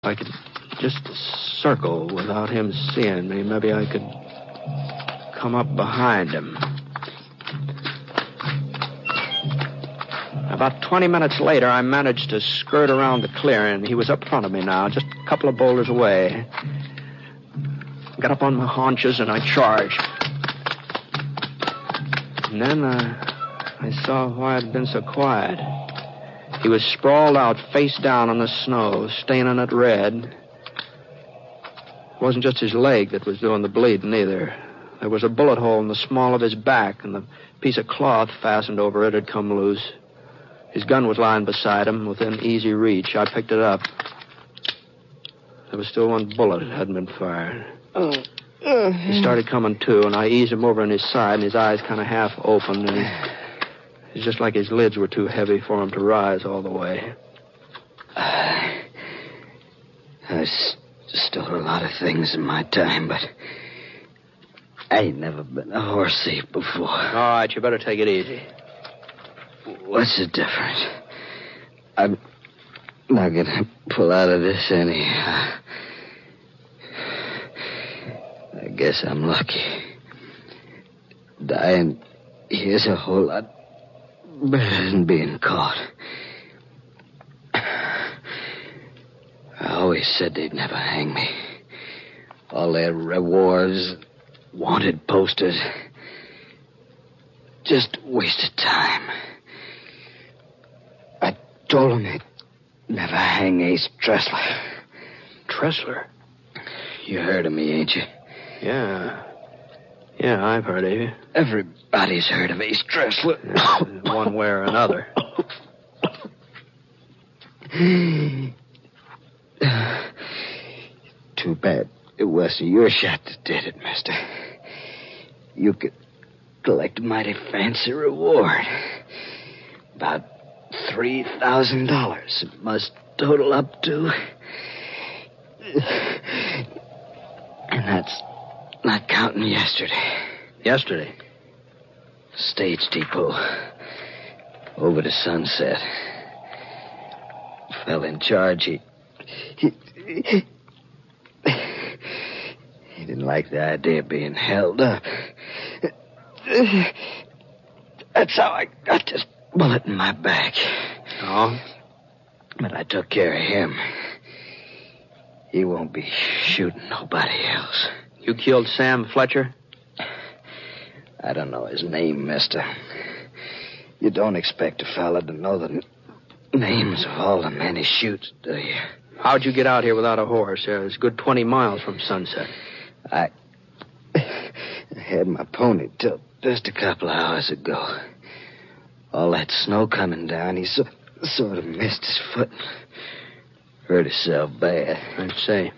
I could just circle without him seeing me. Maybe I could come up behind him. About 20 minutes later, I managed to skirt around the clearing. He was up front of me now, just a couple of boulders away. Got up on my haunches and I charged. And then I saw why it had been so quiet. He was sprawled out face down on the snow, staining it red. It wasn't just his leg that was doing the bleeding either. There was a bullet hole in the small of his back, and the piece of cloth fastened over it had come loose. His gun was lying beside him, within easy reach. I picked it up. There was still one bullet that hadn't been fired. He started coming to, and I eased him over on his side, and his eyes kind of half opened, and it's just like his lids were too heavy for him to rise all the way. I stole a lot of things in my time, but I ain't never been a horse thief before. All right, you better take it easy. What's the difference? I'm not gonna pull out of this anyhow. I guess I'm lucky. Dying here's a whole lot better than being caught. I always said they'd never hang me. All their rewards, wanted posters, just wasted time. I told them they'd never hang Ace Tressler. Tressler? You heard of me, ain't you? Yeah. Yeah, I've heard of you. Everybody's heard of Ace Tressler. One way or another. Too bad it wasn't your shot that did it, mister. You could collect a mighty fancy reward. About $3,000 it must total up to. And that's not counting yesterday. Yesterday? Stage depot. Over to Sunset. Fell in charge. He didn't like the idea of being held up. That's how I got this bullet in my back. Oh? But I took care of him. He won't be shooting nobody else. You killed Sam Fletcher? I don't know his name, mister. You don't expect a fella to know the names of all the men he shoots, do you? How'd you get out here without a horse? It's a good 20 miles from Sunset. I had my pony till just a couple of hours ago. All that snow coming down, he sort of missed his foot. Hurt himself bad. I'd say.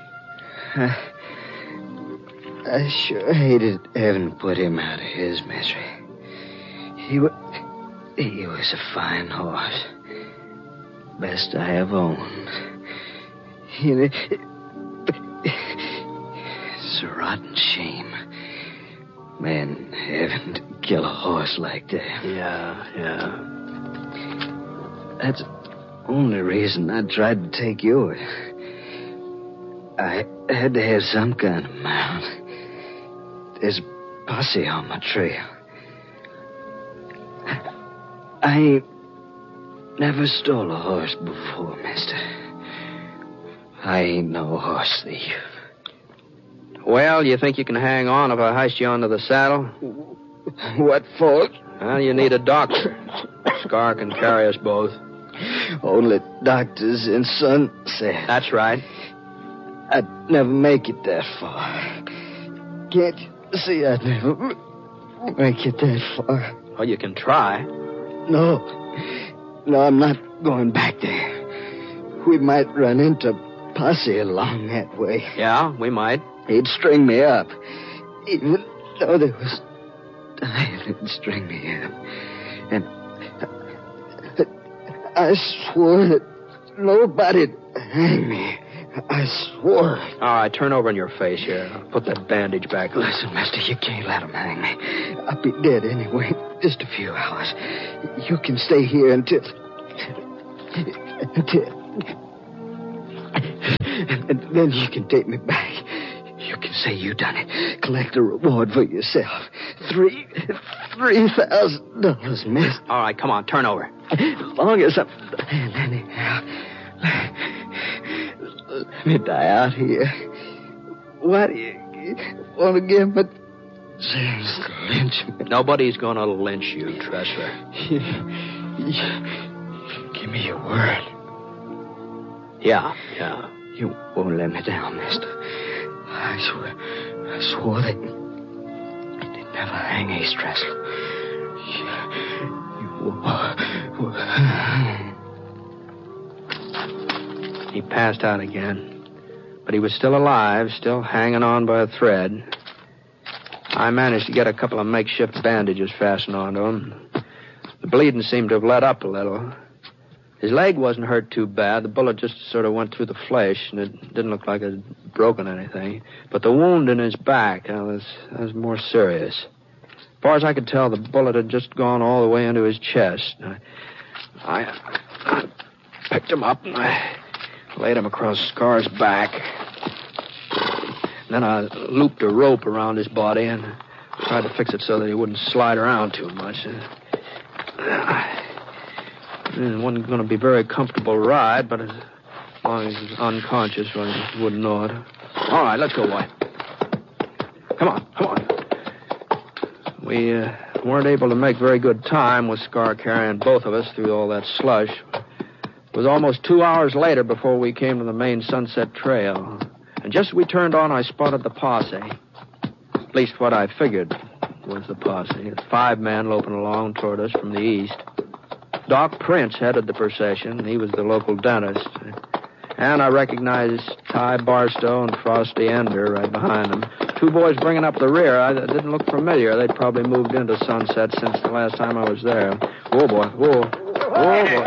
I sure hated having to put him out of his misery. He was a fine horse. Best I ever owned. It's a rotten shame. Man having to kill a horse like that. Yeah. That's the only reason I tried to take yours. I had to have some kind of mount. There's a posse on my trail. I ain't never stole a horse before, mister. I ain't no horse thief. Well, you think you can hang on if I heist you onto the saddle? What for? Well, you need a doctor. Scar can carry us both. Only doctors in Sunset. That's right. I'd never make it that far. Can't you see I'd never make it that far? Well, you can try. No, I'm not going back there. We might run into posse along that way. Yeah, we might. He'd string me up. Even though there was time, he'd string me up. And I swore that nobody'd hang me. I swore. All right, turn over on your face here. I'll put that bandage back on. Listen, mister, you can't let him hang me. I'll be dead anyway. Just a few hours. You can stay here until And then you can take me back. You can say you done it. Collect a reward for yourself. $3,000, miss. All right, come on, turn over. As long as I'm... Anyhow, let me die out here. Why do you want to give me... Lynch me? Nobody's going to lynch you, Tressler. Give me your word. Yeah. You won't let me down, mister. I swore that they'd never hang Ace Tressler. He passed out again, but he was still alive, still hanging on by a thread. I managed to get a couple of makeshift bandages fastened onto him. The bleeding seemed to have let up a little. His leg wasn't hurt too bad. The bullet just sort of went through the flesh, and it didn't look like it had broken anything. But the wound in his back, that was more serious. As far as I could tell, the bullet had just gone all the way into his chest. I picked him up, and I laid him across Scar's back. And then I looped a rope around his body and tried to fix it so that he wouldn't slide around too much. It wasn't going to be a very comfortable ride, but as long as he was unconscious, well, he wouldn't know it. All right, let's go, boy. Come on. We weren't able to make very good time with Scar carrying both of us through all that slush. It was almost 2 hours later before we came to the main Sunset Trail. And just as we turned on, I spotted the posse. At least what I figured was the posse. 5 men loping along toward us from the east. Doc Prince headed the procession. He was the local dentist. And I recognized Ty Barstow and Frosty Ender right behind them. 2 boys bringing up the rear. I didn't look familiar. They'd probably moved into Sunset since the last time I was there. Whoa, boy. Whoa, boy.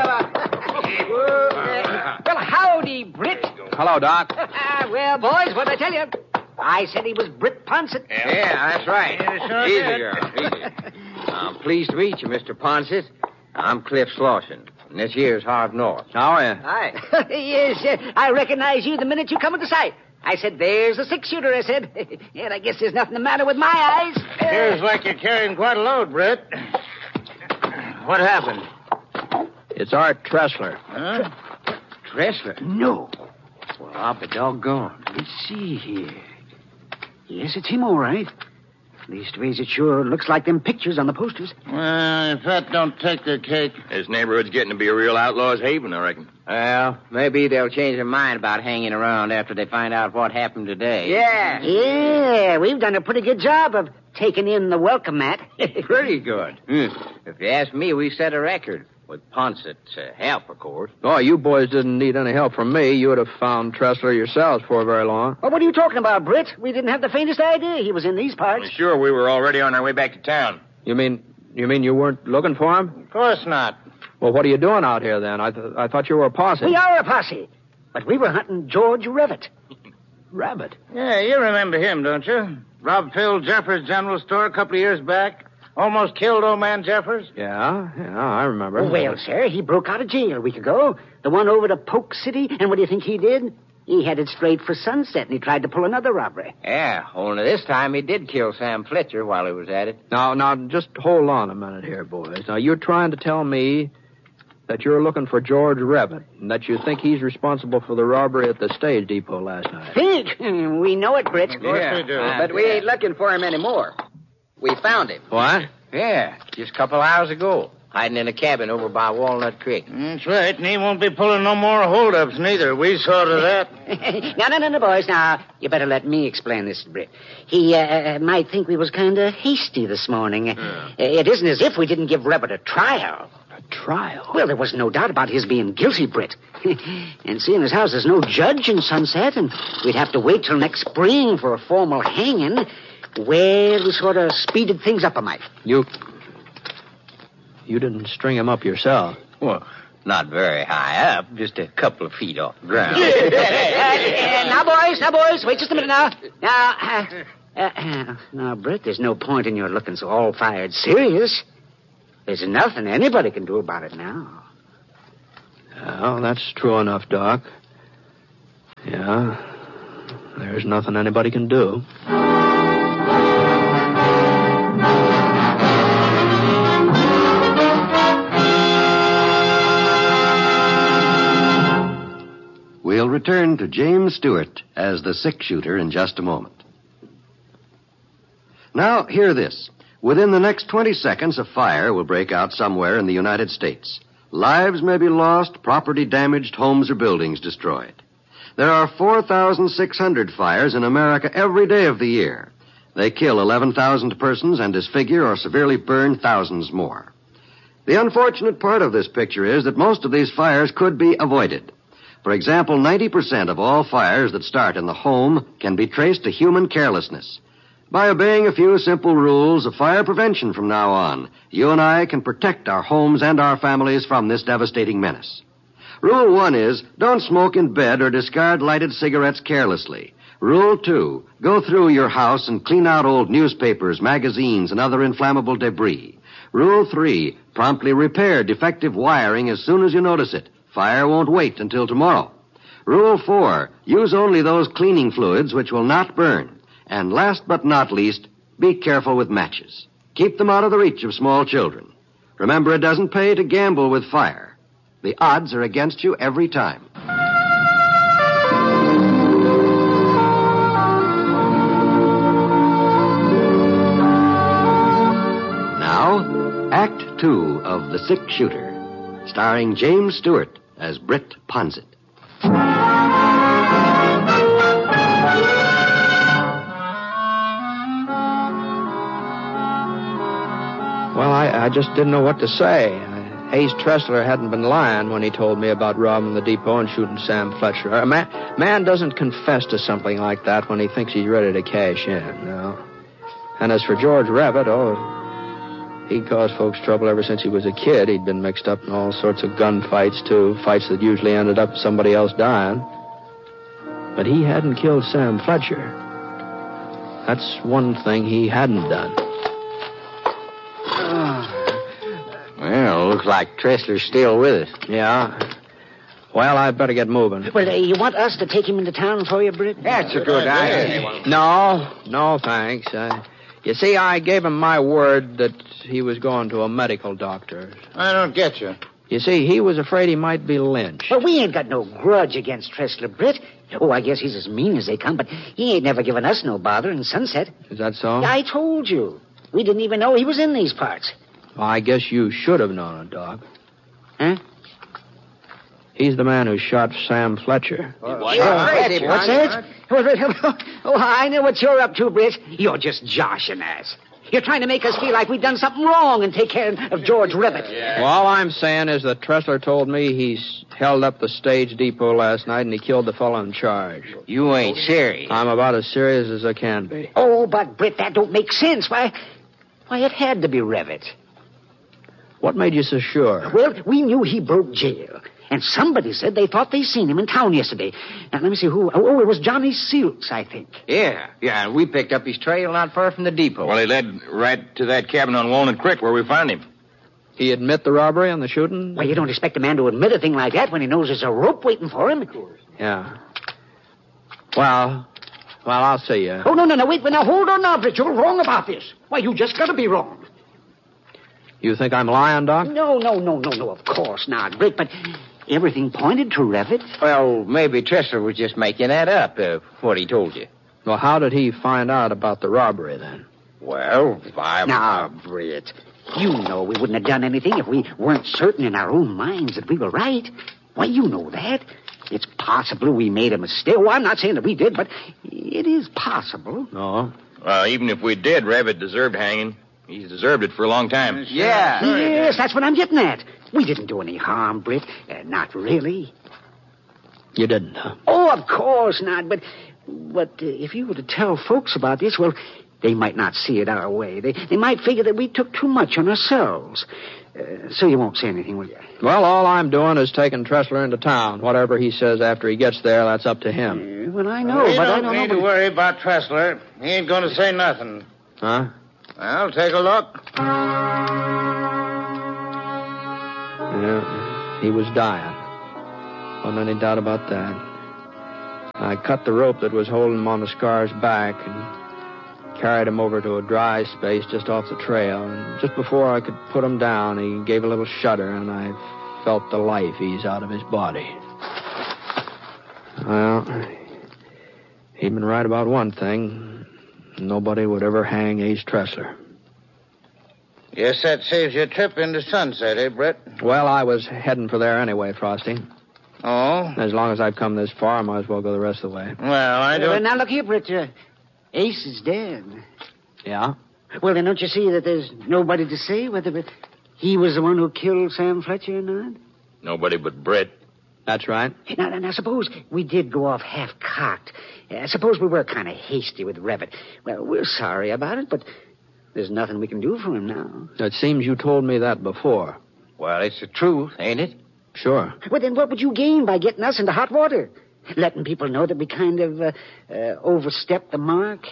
Well, howdy, Britt. Hello, Doc. Well, boys, what'd I tell you? I said he was Britt Ponsett. Yeah, that's right. Easy, girl. Easy. I'm pleased to meet you, Mr. Ponsett. I'm Cliff Slauson, and this here's Harv North. How are you? Hi. Yes, I recognize you the minute you come into sight. I said, there's a 6-shooter, I said. And I guess there's nothing the matter with my eyes. Appears like you're carrying quite a load, Britt. What happened? It's Art Tressler. Huh? Tressler? No. Well, I'll be doggone. Let's see here. Yes, it's him, all right. Leastways, it sure looks like them pictures on the posters. Well, if that don't take the cake. This neighborhood's getting to be a real outlaw's haven, I reckon. Well, maybe they'll change their mind about hanging around after they find out what happened today. Yeah, we've done a pretty good job of taking in the welcome mat. Pretty good. If you ask me, we set a record. With Ponsett's help, of course. Oh, you boys didn't need any help from me. You would have found Tressler yourselves before very long. Well, what are you talking about, Britt? We didn't have the faintest idea he was in these parts. Sure, we were already on our way back to town. You mean you weren't looking for him? Of course not. Well, what are you doing out here, then? I thought you were a posse. We are a posse, but we were hunting George Revitt. Rabbit? Yeah, you remember him, don't you? Robbed Phil Jeffers' general store a couple of years back. Almost killed old man Jeffers. Yeah, I remember. Well, sir, he broke out of jail a week ago. The one over to Polk City, and what do you think he did? He headed straight for Sunset, and he tried to pull another robbery. Yeah, only this time he did kill Sam Fletcher while he was at it. Now, just hold on a minute here, boys. Now, you're trying to tell me that you're looking for George Revitt, and that you think he's responsible for the robbery at the stage depot last night. Think? We know it, Britt. Of course we do. But we ain't looking for him anymore. We found him. What? Yeah, just a couple hours ago. Hiding in a cabin over by Walnut Creek. That's right, and he won't be pulling no more holdups neither. We saw to that. No, boys. Now, you better let me explain this to Britt. He might think we was kind of hasty this morning. It isn't as if we didn't give Revitt a trial. A trial? Well, there was no doubt about his being guilty, Britt. And seeing as how there's no judge in Sunset, and we'd have to wait till next spring for a formal hanging, well, we sort of speeded things up a mite. You didn't string him up yourself. Well, not very high up, just a couple of feet off the ground. Now, boys, wait just a minute now. Now, Britt, there's no point in your looking so all-fired serious. There's nothing anybody can do about it now. Well, that's true enough, Doc. Yeah, Yeah. There's nothing anybody can do. We'll return to James Stewart as the six-shooter in just a moment. Now, hear this. Within the next 20 seconds, a fire will break out somewhere in the United States. Lives may be lost, property damaged, homes or buildings destroyed. There are 4,600 fires in America every day of the year. They kill 11,000 persons and disfigure or severely burn thousands more. The unfortunate part of this picture is that most of these fires could be avoided. For example, 90% of all fires that start in the home can be traced to human carelessness. By obeying a few simple rules of fire prevention from now on, you and I can protect our homes and our families from this devastating menace. Rule 1 is, don't smoke in bed or discard lighted cigarettes carelessly. Rule 2, go through your house and clean out old newspapers, magazines, and other inflammable debris. Rule 3, promptly repair defective wiring as soon as you notice it. Fire won't wait until tomorrow. Rule 4, use only those cleaning fluids which will not burn. And last but not least, be careful with matches. Keep them out of the reach of small children. Remember, it doesn't pay to gamble with fire. The odds are against you every time. Now, Act 2 of The Six-Shooter, starring James Stewart as Britt Ponzett. Well, I just didn't know what to say. Hayes Tressler hadn't been lying when he told me about robbing the depot and shooting Sam Fletcher. A man doesn't confess to something like that when he thinks he's ready to cash in, no. And as for George Rabbit, he'd caused folks trouble ever since he was a kid. He'd been mixed up in all sorts of gunfights, too, fights that usually ended up with somebody else dying. But he hadn't killed Sam Fletcher. That's one thing he hadn't done. Well, looks like Tressler's still with us. Yeah. Well, I'd better get moving. Well, you want us to take him into town for you, Britt? That's a good idea. No, thanks. You see, I gave him my word that he was going to a medical doctor. I don't get you. You see, he was afraid he might be lynched. Well, we ain't got no grudge against Tressler, Britt. Oh, I guess he's as mean as they come, but he ain't never given us no bother in Sunset. Is that so? I told you. We didn't even know he was in these parts. Well, I guess you should have known it, Doc. Huh? He's the man who shot Sam Fletcher. What's that? Oh, I know what you're up to, Britt. You're just joshing us. You're trying to make us feel like we've done something wrong and take care of George Ribbit. Well, all I'm saying is that Tressler told me he's held up the stage depot last night and he killed the fellow in charge. You ain't serious. I'm about as serious as I can be. Oh, but, Britt, that don't make sense. Why, it had to be Ribbit. What made you so sure? Well, we knew he broke jail. And somebody said they thought they seen him in town yesterday. Now, let me see who. Oh, it was Johnny Silks, I think. Yeah, and we picked up his trail not far from the depot. Well, he led right to that cabin on Walnut Creek where we found him. He admit the robbery and the shooting? Well, you don't expect a man to admit a thing like that when he knows there's a rope waiting for him. Of course. Yeah. Well, I'll see you. Oh, no, wait. Now, hold on now, Britt. You're wrong about this. Why, you just gotta be wrong. You think I'm lying, Doc? No, of course not, Britt, but everything pointed to Revitt. Well, maybe Tressler was just making that up, what he told you. Well, how did he find out about the robbery, then? Well, Now, Britt, you know we wouldn't have done anything if we weren't certain in our own minds that we were right. Why, you know that. It's possible we made a mistake. Well, I'm not saying that we did, but it is possible. No? Well, even if we did, Rabbit deserved hanging. He's deserved it for a long time. Yeah. Yes, that's what I'm getting at. We didn't do any harm, Britt. Not really. You didn't, huh? Oh, of course not. But if you were to tell folks about this, well, they might not see it our way. They might figure that we took too much on ourselves. So you won't say anything, will you? Well, all I'm doing is taking Tressler into town. Whatever he says after he gets there, that's up to him. Well, I know, We but I don't don't need know. to worry about Tressler. He ain't going to say nothing. Huh? Well, take a look. Yeah, he was dying. Wasn't any doubt about that. I cut the rope that was holding him on the scar's back and carried him over to a dry space just off the trail. And just before I could put him down, he gave a little shudder, and I felt the life ease out of his body. Well, he'd been right about one thing. Nobody would ever hang Ace Tressler. Yes, that saves your trip into Sunset, eh, Brett? Well, I was heading for there anyway, Frosty. Oh? As long as I've come this far, I might as well go the rest of the way. Well, I don't... Now, look here, Britt. Ace is dead. Yeah? Well, then don't you see that there's nobody to say whether he was the one who killed Sam Fletcher or not? Nobody but Britt. That's right. Now, suppose we did go off half-cocked. Suppose we were kind of hasty with Revitt. Well, we're sorry about it, but there's nothing we can do for him now. It seems you told me that before. Well, it's the truth, ain't it? Sure. Well, then what would you gain by getting us into hot water? Letting people know that we kind of overstepped the mark?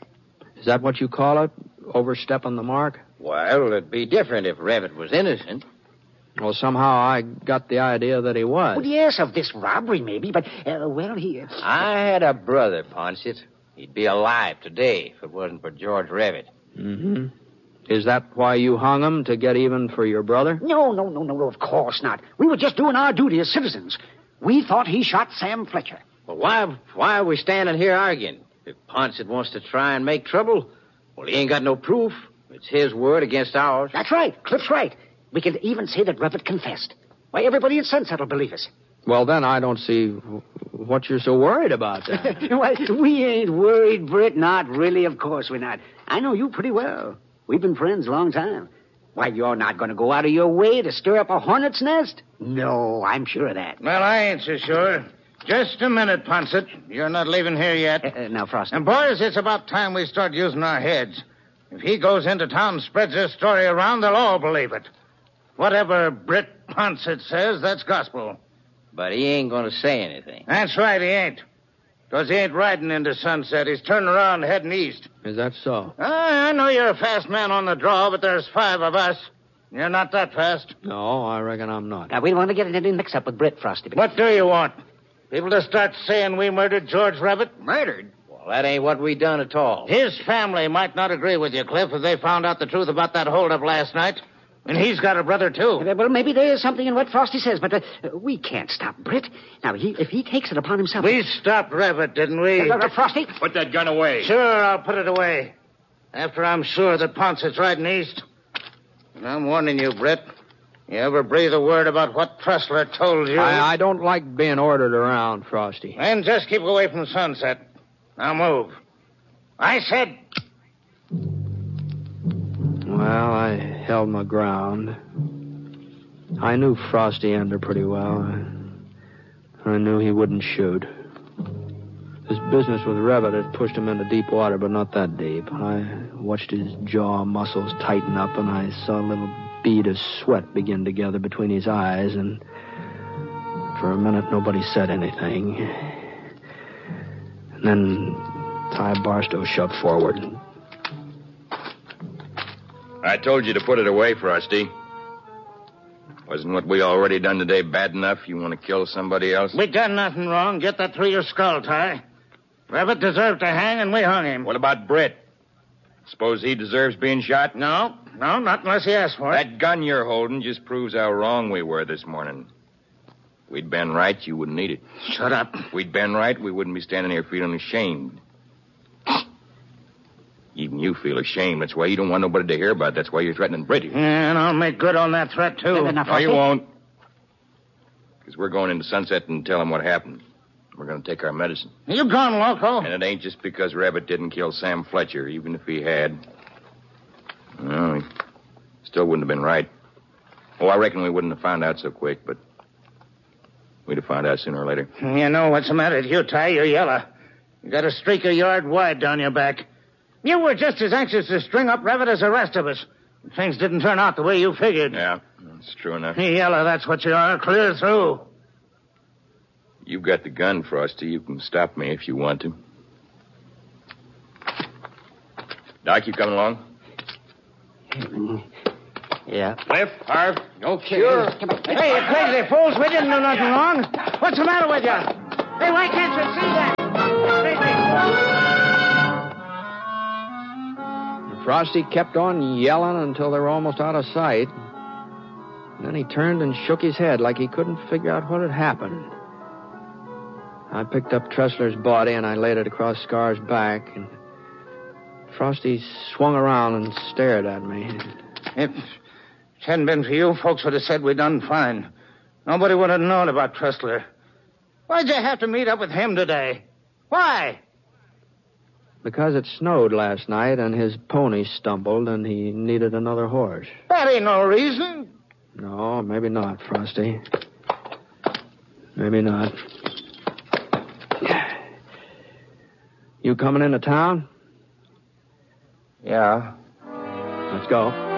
Is that what you call it? Overstepping the mark? Well, it'd be different if Revitt was innocent. Well, somehow I got the idea that he was. Well, yes, of this robbery, maybe, but, he... I had a brother, Ponset. He'd be alive today if it wasn't for George Revitt. Mm-hmm. Is that why you hung him, to get even for your brother? No, of course not. We were just doing our duty as citizens. We thought he shot Sam Fletcher. Well, why are we standing here arguing? If Ponset wants to try and make trouble, well, he ain't got no proof. It's his word against ours. That's right. Cliff's right. We can even say that Revitt confessed. Why, everybody in Sunset will believe us. Well, then I don't see what you're so worried about then. Why, we ain't worried, Britt. Not really, of course we're not. I know you pretty well. We've been friends a long time. Why, you're not going to go out of your way to stir up a hornet's nest? No, I'm sure of that. Well, I ain't so sure. Just a minute, Ponset. You're not leaving here yet. Now, Frosty. And, boys, it's about time we start using our heads. If he goes into town and spreads this story around, they'll all believe it. Whatever Britt Ponset says, that's gospel. But he ain't going to say anything. That's right, he ain't. Because he ain't riding into Sunset. He's turning around heading east. Is that so? I know you're a fast man on the draw, but there's 5 of us. You're not that fast. No, I reckon I'm not. Now, we don't want to get anything mixed up with Britt, Frosty. But... What do you want? People to start saying we murdered George Revitt? Murdered? Well, that ain't what we done at all. His family might not agree with you, Cliff, if they found out the truth about that holdup last night. And he's got a brother, too. Well, maybe there's something in what Frosty says, but we can't stop Britt. Now, if he takes it upon himself... We stopped Revitt, didn't we? Frosty? Put that gun away. Sure, I'll put it away. After I'm sure that Ponset's riding east. And I'm warning you, Britt. You ever breathe a word about what Tressler told you? I don't like being ordered around, Frosty. Then just keep away from Sunset. Now move. I said... Well, I held my ground. I knew Frosty Ender pretty well. I knew he wouldn't shoot. His business with Revitt had pushed him into deep water, but not that deep. I watched his jaw muscles tighten up, and I saw a little bead of sweat begin to gather between his eyes, and for a minute nobody said anything. And then Ty Barstow shoved forward. I told you to put it away, Frosty. Wasn't what we already done today bad enough? You want to kill somebody else? We done nothing wrong. Get that through your skull, Ty. Revitt deserved to hang, and we hung him. What about Britt? Suppose he deserves being shot? No, not unless he asks for it. That gun you're holding just proves how wrong we were this morning. If we'd been right, you wouldn't need it. Shut up. If we'd been right, we wouldn't be standing here feeling ashamed. Even you feel ashamed. That's why you don't want nobody to hear about it. That's why you're threatening Britt. Yeah, and I'll make good on that threat, too. No, you won't. Because we're going into Sunset and tell him what happened. We're going to take our medicine. You gone, loco. And it ain't just because Revitt didn't kill Sam Fletcher, even if he had. No, he still wouldn't have been right. Oh, I reckon we wouldn't have found out so quick, but we'd have found out sooner or later. You know what's the matter with you, Ty? You're yellow. You got a streak a yard wide down your back. You were just as anxious to string up Revitt as the rest of us. Things didn't turn out the way you figured. Yeah, that's true enough. Yellow, that's what you are. Clear through. You've got the gun, Frosty. You can stop me if you want to. Doc, you coming along? Yeah. Cliff, Harv, okay. Sure. Hey, you crazy fools. We didn't do nothing wrong. What's the matter with you? Hey, why can't you see that? Frosty kept on yelling until they were almost out of sight. And then he turned and shook his head like he couldn't figure out what had happened. I picked up Tressler's body and I laid it across Scar's back, and Frosty swung around and stared at me. If it hadn't been for you, folks would have said we'd done fine. Nobody would have known about Tressler. Why'd you have to meet up with him today? Why? Because it snowed last night and his pony stumbled and he needed another horse. That ain't no reason. No, maybe not, Frosty. Maybe not. You coming into town? Yeah. Let's go.